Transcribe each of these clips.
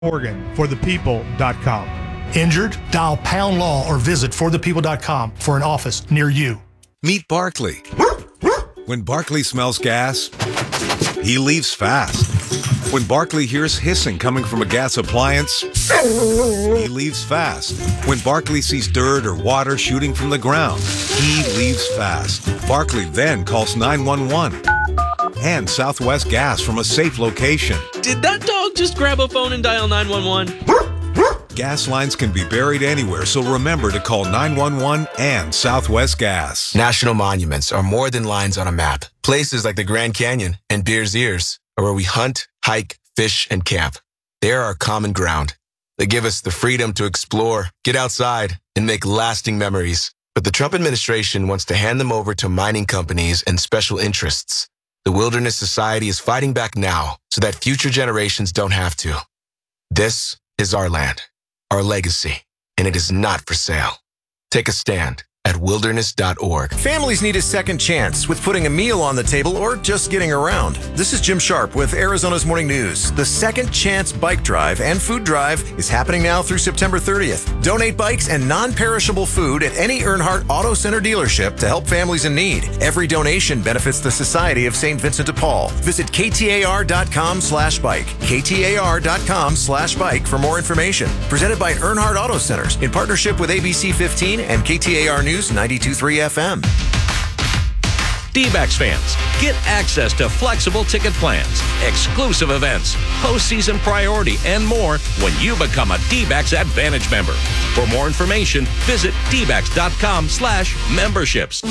OregonForThePeople.com. Injured? Dial pound law or visit forthepeople.com for an office near you. Meet Barkley. When Barkley smells gas, he leaves fast. When Barkley hears hissing coming from a gas appliance, he leaves fast. When Barkley sees dirt or water shooting from the ground, he leaves fast. Barkley then calls 911 and Southwest Gas from a safe location. Did that dog just grab a phone and dial 911? Gas lines can be buried anywhere, so remember to call 911 and Southwest Gas. National monuments are more than lines on a map. Places like the Grand Canyon and Bears Ears are where we hunt, hike, fish, and camp. They are our common ground. They give us the freedom to explore, get outside, and make lasting memories. But the Trump administration wants to hand them over to mining companies and special interests. The Wilderness Society is fighting back now so that future generations don't have to. This is our land, our legacy, and it is not for sale. Take a stand at wilderness.org. Families need a second chance with putting a meal on the table or just getting around. This is Jim Sharp with Arizona's Morning News. The Second Chance Bike Drive and Food Drive is happening now through September 30th. Donate bikes and non-perishable food at any Earnhardt Auto Center dealership to help families in need. Every donation benefits the Society of St. Vincent de Paul. Visit ktar.com/bike. ktar.com/bike for more information. Presented by Earnhardt Auto Centers in partnership with ABC 15 and KTAR News 92.3 FM. D-backs fans, get access to flexible ticket plans, exclusive events, postseason priority, and more when you become a D-backs Advantage member. For more information, visit dbacks.com/memberships.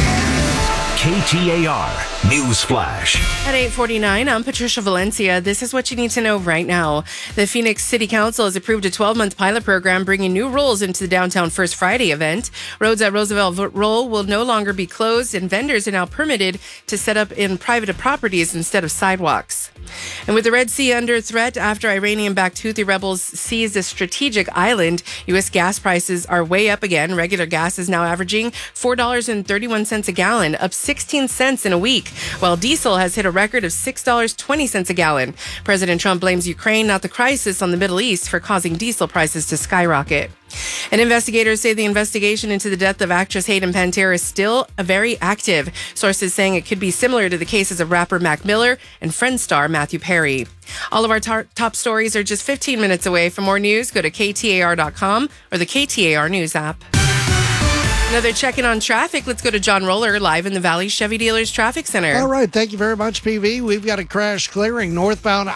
KTAR News Flash. At 8:49, I'm Patricia Valencia. This is what you need to know right now. The Phoenix City Council has approved a 12-month pilot program bringing new rules into the downtown First Friday event. Roads at Roosevelt Roll will no longer be closed, and vendors are now permitted to set up in private properties instead of sidewalks. And with the Red Sea under threat after Iranian-backed Houthi rebels seized a strategic island, U.S. gas prices are way up again. Regular gas is now averaging $4.31 a gallon, up 16 cents in a week, while diesel has hit a record of $6.20 a gallon. President Trump blames Ukraine, not the crisis on the Middle East, for causing diesel prices to skyrocket. And investigators say the investigation into the death of actress Hayden Panettiere is still very active. Sources saying it could be similar to the cases of rapper Mac Miller and Friends star Matthew Perry. All of our top stories are just 15 minutes away. For more news, go to KTAR.com or the KTAR News app. Another check-in on traffic. Let's go to John Roller live in the Valley Chevy Dealers Traffic Center. All right. Thank you very much, PV. We've got a crash clearing northbound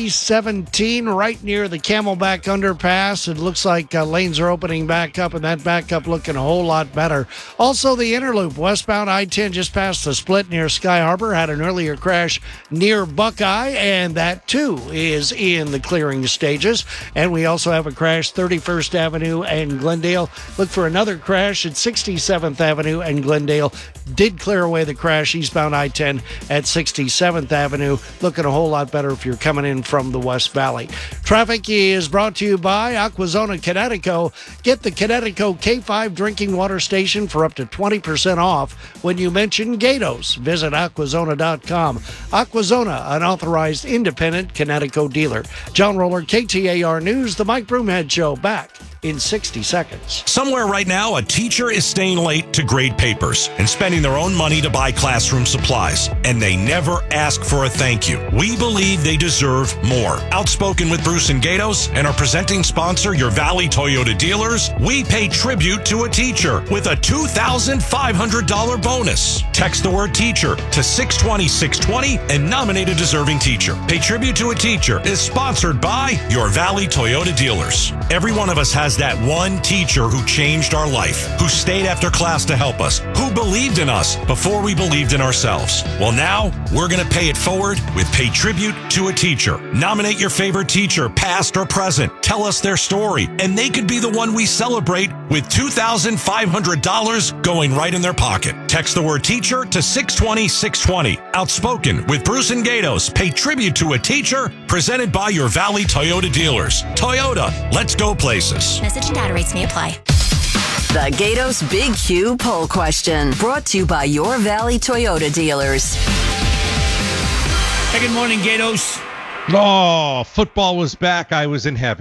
I-17 right near the Camelback underpass. It looks like lanes are opening back up, and that backup looking a whole lot better. Also, the Interloop westbound I-10 just past the split near Sky Harbor had an earlier crash near Buckeye, and that too is in the clearing stages. And we also have a crash 31st Avenue and Glendale. Look for another crash at 67th Avenue and Glendale. Did clear away the crash eastbound I-10 at 67th Avenue. Looking a whole lot better if you're coming in from the West Valley. Traffic is brought to you by Aquazona Connecticut. Get the Connecticut K5 drinking water station for up to 20% off when you mention Gatos. Visit Aquazona.com. Aquazona, an authorized independent Connecticut dealer. John Roller, KTAR News, The Mike Broomhead Show, back in 60 seconds. Somewhere right now, a teacher is staying late to grade papers and spending their own money to buy classroom supplies, and they never ask for a thank you. We believe they deserve more. Outspoken with Bruce and Gatos and our presenting sponsor, Your Valley Toyota Dealers, we pay tribute to a teacher with a $2,500 bonus. Text the word teacher to 620-620 and nominate a deserving teacher. Pay tribute to a teacher is sponsored by Your Valley Toyota Dealers. Every one of us has that one teacher who changed our life, who stayed after class to help us, who believed in us before we believed in ourselves. Well, now we're going to pay it forward with Pay Tribute to a Teacher. Nominate your favorite teacher, past or present. Tell us their story, and they could be the one we celebrate with $2,500 going right in their pocket. Text the word teacher to 620-620. Outspoken with Bruce and Gatos. Pay tribute to a teacher, presented by Your Valley Toyota Dealers. Toyota, let's go places. Message and data rates may apply. The Gatos Big Q poll question, brought to you by Your Valley Toyota Dealers. Hey, good morning, Gatos. Oh, football was back. I was in heaven.